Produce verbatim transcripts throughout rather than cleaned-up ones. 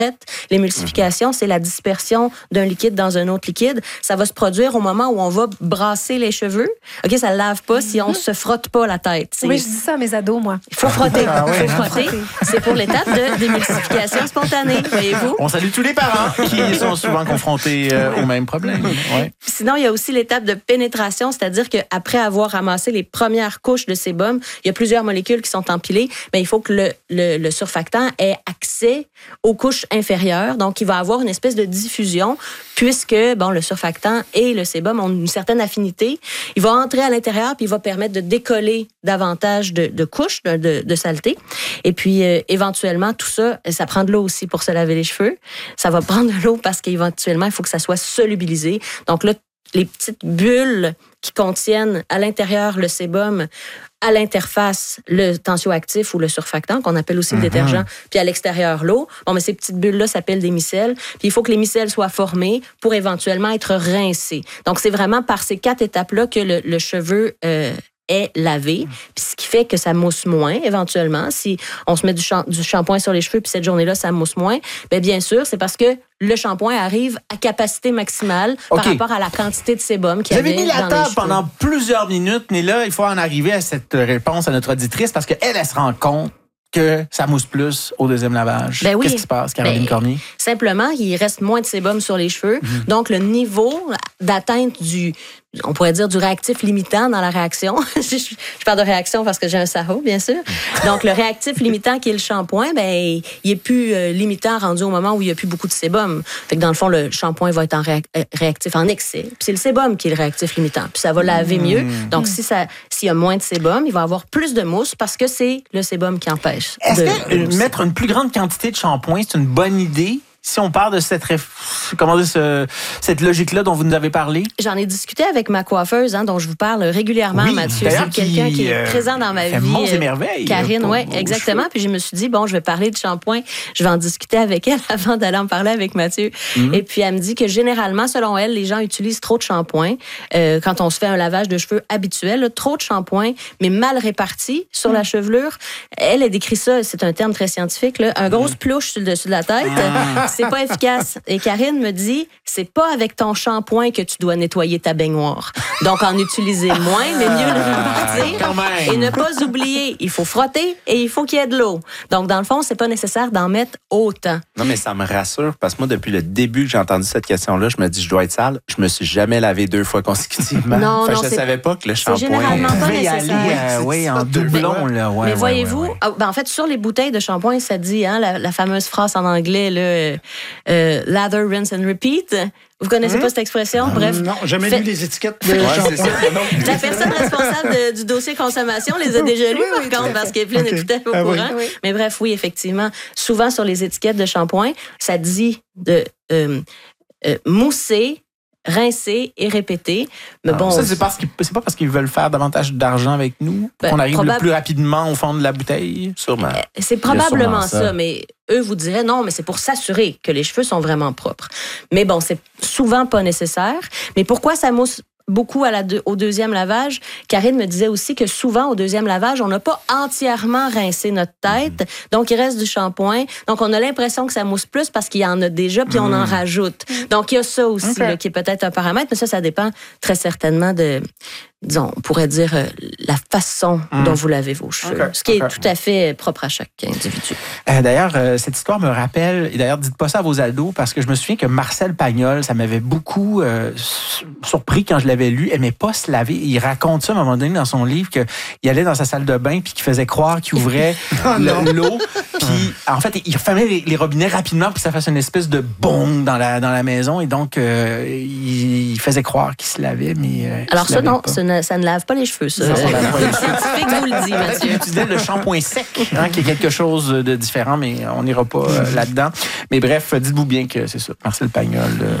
L'émulsification, c'est la dispersion d'un liquide dans un autre liquide. Ça va se produire au moment où on va brasser les cheveux. OK, ça ne lave pas si on ne se frotte pas la tête. C'est... Oui, je dis ça à mes ados, moi. Il faut frotter. Ah, ouais. Il faut frotter. C'est pour l'étape de d'émulsification spontanée, voyez-vous. On salue tous les parents qui sont souvent confrontés euh, au même problème. Ouais. Sinon, il y a aussi l'étape de pénétration, c'est-à-dire qu'après avoir ramassé les premières couches de sébum, il y a plusieurs molécules qui sont empilées, mais il faut que le, le, le surfactant ait accès aux couches inférieures. Donc, il va avoir une espèce de diffusion puisque bon, le surfactant et le sébum ont une certaine affinité. Il va entrer à l'intérieur puis il va permettre de décoller davantage de, de couches de, de, de saleté. Et puis, euh, éventuellement, tout ça, ça prend de l'eau aussi pour se laver les cheveux. Ça va prendre de l'eau parce qu'éventuellement, il faut que ça soit solubilisé. Donc là, les petites bulles qui contiennent à l'intérieur le sébum, à l'interface le tensioactif ou le surfactant, qu'on appelle aussi mm-hmm. le détergent, puis à l'extérieur l'eau. Bon, mais ces petites bulles-là s'appellent des micelles. Puis il faut que les micelles soient formées pour éventuellement être rincées. Donc, c'est vraiment par ces quatre étapes-là que le, le cheveu... Euh, est lavé, puis ce qui fait que ça mousse moins éventuellement. Si on se met du, champ, du shampoing sur les cheveux, puis cette journée-là, ça mousse moins, bien, bien sûr, c'est parce que le shampoing arrive à capacité maximale okay. par rapport à la quantité de sébum qu'il y avait dans les cheveux. Vous avez mis la table pendant plusieurs minutes, mais là, il faut en arriver à cette réponse à notre auditrice parce qu'elle, elle se rend compte que ça mousse plus au deuxième lavage. Ben oui. Qu'est-ce qui se passe, Caroline ben, Cormier? Simplement, il reste moins de sébum sur les cheveux. Mmh. Donc, le niveau d'atteinte du, on pourrait dire, du réactif limitant dans la réaction. je, je parle de réaction parce que j'ai un sarreau, bien sûr. Donc, le réactif limitant qui est le shampoing, ben, il est plus euh, limitant rendu au moment où il n'y a plus beaucoup de sébum. Fait que dans le fond, le shampoing va être en réac- réactif en excès. Puis c'est le sébum qui est le réactif limitant. Puis ça va laver mmh. mieux. Donc, si ça, s'il y a moins de sébum, il va y avoir plus de mousse parce que c'est le sébum qui empêche. Est-ce de, que mettre une plus grande quantité de shampoing, c'est une bonne idée? Si on part de cette, comment dire, ce, cette logique-là dont vous nous avez parlé? J'en ai discuté avec ma coiffeuse, hein, dont je vous parle régulièrement, oui, Mathieu. C'est quelqu'un qui, qui est euh, présent dans ma vie. Monts et merveilles. Karine, oui, exactement. Puis je me suis dit, bon, je vais parler de shampoing. Je vais en discuter avec elle avant d'aller en parler avec Mathieu. Mm-hmm. Et puis elle me dit que généralement, selon elle, les gens utilisent trop de shampoing. Euh, quand on se fait un lavage de cheveux habituel, là, trop de shampoing, mais mal réparti sur mm. la chevelure. Elle, elle décrit ça, c'est un terme très scientifique, là, un gros mm. plouche sur le dessus de la tête. Ah. C'est pas efficace. Et Karine me dit, c'est pas avec ton shampoing que tu dois nettoyer ta baignoire. Donc, en utiliser moins, mais mieux le répartir. Et ne pas oublier, il faut frotter et il faut qu'il y ait de l'eau. Donc, dans le fond, c'est pas nécessaire d'en mettre autant. Non, mais ça me rassure parce que moi, depuis le début que j'ai entendu cette question-là, je me dis, je dois être sale. Je me suis jamais lavé deux fois consécutivement. Non, enfin, non, je c'est, savais pas que le shampoing... C'est généralement pas nécessaire. Aller, euh, oui, en doublon, là. Ouais, mais ouais, voyez-vous, ouais, ouais. Ah, ben, en fait, sur les bouteilles de shampoing, ça dit, hein, la, la fameuse phrase en anglais, là, euh, lather, rinse and repeat. Vous connaissez mmh. pas cette expression? Mmh. Bref. Non, jamais fait... lu les étiquettes de ouais, shampoing. La personne responsable de, du dossier consommation les a déjà lues, oui, par oui, contre, parce qu'Evelyne okay. est tout à fait au ah, courant. Oui. Mais bref, oui, effectivement, souvent sur les étiquettes de shampoing, ça dit de euh, euh, mousser, rincer et répéter. Mais bon, ça, c'est, parce qu'ils, c'est pas parce qu'ils veulent faire davantage d'argent avec nous ben, qu'on arrive probab... le plus rapidement au fond de la bouteille? Sûrement. C'est probablement ça. ça, mais eux vous diraient non, mais c'est pour s'assurer que les cheveux sont vraiment propres. Mais bon, c'est souvent pas nécessaire. Mais pourquoi ça mousse beaucoup à la deux, au deuxième lavage? Karine me disait aussi que souvent, au deuxième lavage, on n'a pas entièrement rincé notre tête. Mmh. Donc, il reste du shampoing. Donc, on a l'impression que ça mousse plus parce qu'il y en a déjà, puis mmh. on en rajoute. Donc, il y a ça aussi, okay. là, qui est peut-être un paramètre, mais ça, ça dépend très certainement de, disons, on pourrait dire, euh, la façon mmh. dont vous lavez vos cheveux. Okay. Ce qui est okay. tout à fait propre à chaque individu. Euh, d'ailleurs, euh, cette histoire me rappelle, et d'ailleurs, dites pas ça à vos ados, parce que je me souviens que Marcel Pagnol, ça m'avait beaucoup euh, surpris quand je l'avais lu, aimait pas se laver. Il raconte ça à un moment donné dans son livre qu'il allait dans sa salle de bain puis qu'il faisait croire qu'il ouvrait oh le, l'eau. Puis en fait, il fermait les, les robinets rapidement pour que ça fasse une espèce de bong dans la, dans la maison. Et donc, euh, il, il faisait croire qu'il se lavait, mais euh, alors ça, non, ça ne, ça ne lave pas les cheveux, ça. Non, ça euh, lave pas les cheveux. Scientifique vous le dit, Mathieu. Il utilisait le shampoing sec, hein, qui est quelque chose de différent, mais on n'ira pas euh, là-dedans. Mais bref, dites-vous bien que c'est ça, Marcel Pagnol... Euh,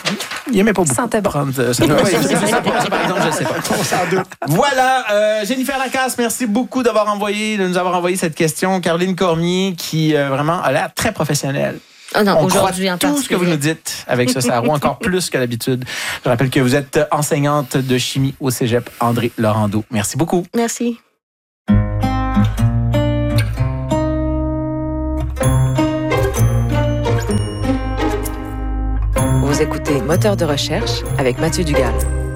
il n'aimait pas beaucoup. Sentait bon. Prendre, euh, ça, ouais, ça, ça, par exemple, je sais pas. On s'en doute. Voilà, euh, Jennifer Lacasse, merci beaucoup d'avoir envoyé, de nous avoir envoyé cette question. Caroline Cormier, qui euh, vraiment a l'air très professionnelle. Oh non, on aujourd'hui croit en tout ce que vous nous dites avec ce sarreau, encore plus que d'habitude. Je rappelle que vous êtes enseignante de chimie au Cégep André Laurando. Merci beaucoup. Merci. Vous écoutez Moteur de recherche avec Mathieu Dugal.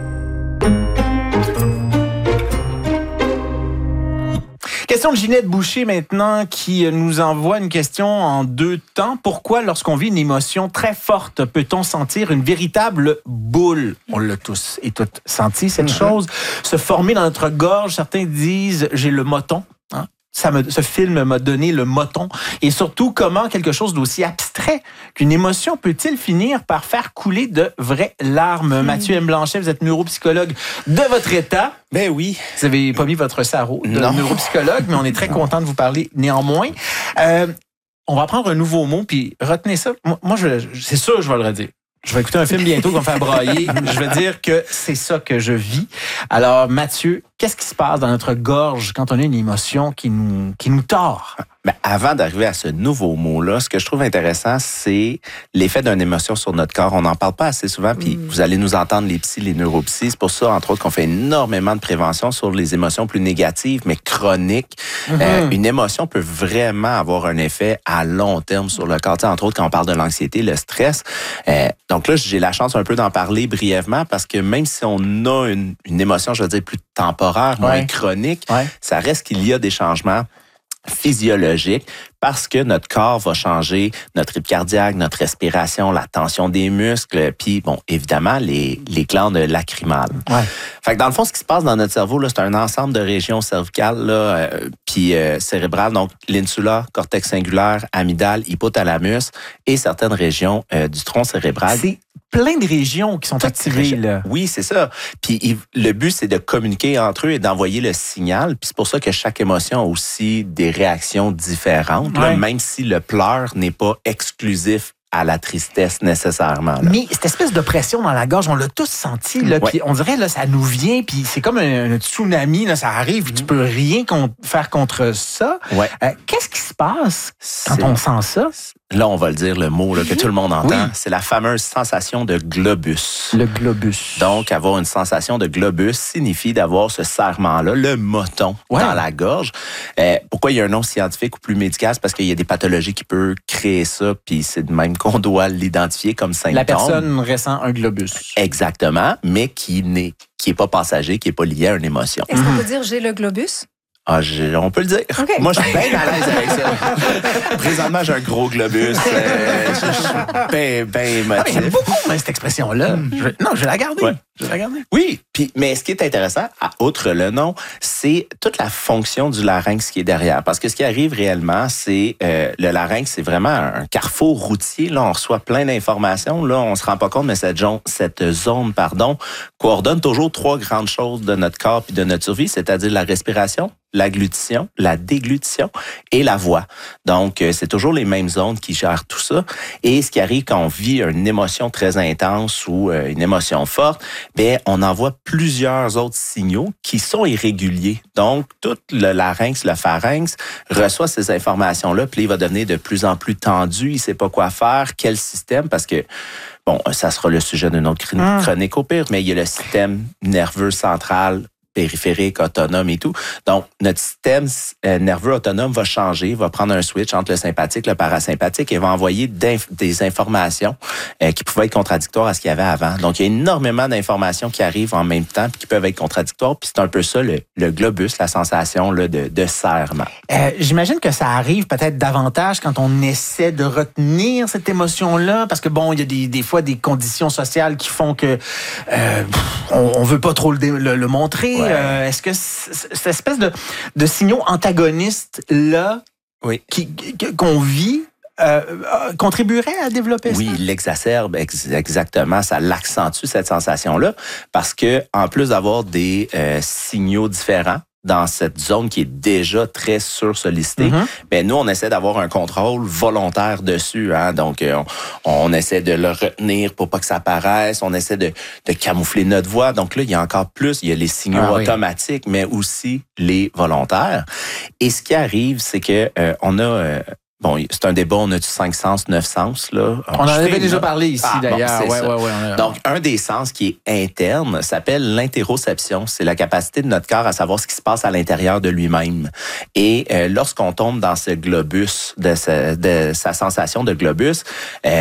Question de Ginette Boucher maintenant qui nous envoie une question en deux temps. Pourquoi, lorsqu'on vit une émotion très forte, peut-on sentir une véritable boule? On l'a tous et toutes senti, cette mm-hmm. chose se former dans notre gorge. Certains disent « j'ai le moton ». Hein? Ça me, ce film m'a donné le moton. Et surtout, comment quelque chose d'aussi abstrait qu'une émotion peut-il finir par faire couler de vraies larmes? Mmh. Mathieu M. Blanchet, vous êtes neuropsychologue de votre état. Ben oui. Vous n'avez pas mis votre sarrau de non. neuropsychologue, mais on est très content de vous parler néanmoins. Euh, on va prendre un nouveau mot, puis retenez ça. Moi, moi je, c'est sûr que je vais le redire. Je vais écouter un film bientôt qui va me faire brailler. Je vais dire que c'est ça que je vis. Alors, Mathieu, qu'est-ce qui se passe dans notre gorge quand on a une émotion qui nous, qui nous tord? Ben, avant d'arriver à ce nouveau mot-là, ce que je trouve intéressant, c'est l'effet d'une émotion sur notre corps. On n'en parle pas assez souvent, puis mm. vous allez nous entendre, les psys, les neuropsys. C'est pour ça, entre autres, qu'on fait énormément de prévention sur les émotions plus négatives, mais chroniques. Mm-hmm. Euh, une émotion peut vraiment avoir un effet à long terme sur le corps. Tu sais, entre autres, quand on parle de l'anxiété, le stress. Euh, donc là, j'ai la chance un peu d'en parler brièvement, parce que même si on a une, une émotion, je veux dire, plus temporaire, moins ouais. chronique, ouais. ça reste qu'il y a des changements physiologique parce que notre corps va changer, notre rythme cardiaque, notre respiration, la tension des muscles, puis bon, évidemment, les, les glandes lacrymales. Ouais. Fait que dans le fond, ce qui se passe dans notre cerveau, là, c'est un ensemble de régions cervicales, là, euh, puis euh, cérébrales, donc l'insula, cortex singulaire, amygdale, hypothalamus et certaines régions euh, du tronc cérébral. C'est plein de régions qui sont Toutes activées, là. Oui, c'est ça. Puis il, le but, c'est de communiquer entre eux et d'envoyer le signal. Puis c'est pour ça que chaque émotion a aussi des réactions différentes, ouais. là, même si le pleur n'est pas exclusif à la tristesse nécessairement. Là. Mais cette espèce de pression dans la gorge, on l'a tous senti. Là, ouais. Puis on dirait là, ça nous vient, puis c'est comme un, un tsunami, là, ça arrive, puis tu peux rien con- faire contre ça. Ouais. Euh, qu'est-ce qui se passe quand c'est... on sent ça? Là, on va le dire, le mot là, que tout le monde entend, oui. c'est la fameuse sensation de globus. Le globus. Donc, avoir une sensation de globus signifie d'avoir ce serrement-là, le moton ouais. dans la gorge. Euh, pourquoi il y a un nom scientifique ou plus médical? C'est parce qu'il y a des pathologies qui peuvent créer ça, puis c'est de même qu'on doit l'identifier comme symptôme. La personne ressent un globus. Exactement, mais qui n'est qui est pas passager, qui est pas lié à une émotion. Est-ce qu'on peut dire j'ai le globus? Ah, j'ai, on peut le dire. Okay. Moi, je suis bien à l'aise avec ça. Présentement, j'ai un gros globus. Euh, je, je suis bien, bien émotif. Ah, mais beaucoup, mais cette expression-là. Mm. Je, non, je vais la garder. Ouais. Je vais la garder. Oui, puis, mais ce qui est intéressant, outre le nom, c'est toute la fonction du larynx qui est derrière. Parce que ce qui arrive réellement, c'est euh, le larynx, c'est vraiment un carrefour routier. Là, on reçoit plein d'informations. Là, on se rend pas compte, mais cette zone, cette zone, pardon, coordonne toujours trois grandes choses de notre corps puis de notre survie, c'est-à-dire la respiration, l'agglutition, la déglutition et la voix. Donc, euh, c'est toujours les mêmes zones qui gèrent tout ça. Et ce qui arrive quand on vit une émotion très intense ou euh, une émotion forte, bien, on envoie plusieurs autres signaux qui sont irréguliers. Donc, tout le larynx, le pharynx reçoit ces informations-là, puis il va devenir de plus en plus tendu, il sait pas quoi faire, quel système, parce que bon, ça sera le sujet d'une autre chronique au pire, mais il y a le système nerveux central, périphérique, autonome et tout. Donc, notre système euh, nerveux autonome va changer, va prendre un switch entre le sympathique et le parasympathique et va envoyer des informations euh, qui pouvaient être contradictoires à ce qu'il y avait avant. Donc, il y a énormément d'informations qui arrivent en même temps puis qui peuvent être contradictoires. Puis c'est un peu ça, le, le globus, la sensation là, de, de serrement. Euh, j'imagine que ça arrive peut-être davantage quand on essaie de retenir cette émotion-là, parce que bon, il y a des, des fois des conditions sociales qui font que euh, on, on veut pas trop le, le, le montrer. Ouais. Euh, est-ce que cette espèce de, de signaux antagonistes-là oui. qui, qu'on vit euh, contribuerait à développer oui, ça? Oui, l'exacerbe, ex- exactement. Ça l'accentue, cette sensation-là, parce que en plus d'avoir des euh, signaux différents, dans cette zone qui est déjà très sursollicitée, mm-hmm. ben nous, on essaie d'avoir un contrôle volontaire dessus. Hein? Donc, on, on essaie de le retenir pour pas que ça apparaisse. On essaie de, de camoufler notre voix. Donc là, il y a encore plus. Il y a les signaux ah, automatiques, oui. mais aussi les volontaires. Et ce qui arrive, c'est que euh, on a... Euh, Bon, c'est un débat, on a du cinq sens, neuf sens, là. On en avait déjà parlé ici, ah, d'ailleurs. Bon, ouais, ouais, ouais, a... Donc, un des sens qui est interne s'appelle l'interoception. C'est la capacité de notre corps à savoir ce qui se passe à l'intérieur de lui-même. Et euh, lorsqu'on tombe dans ce globus, de sa, de sa sensation de globus, euh,